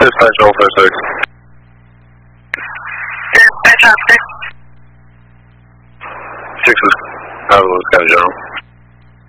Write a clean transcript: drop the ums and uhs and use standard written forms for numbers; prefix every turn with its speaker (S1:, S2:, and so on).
S1: Dispatch all 56.
S2: Dispatch all 6.
S1: 6 is out of Louis County General.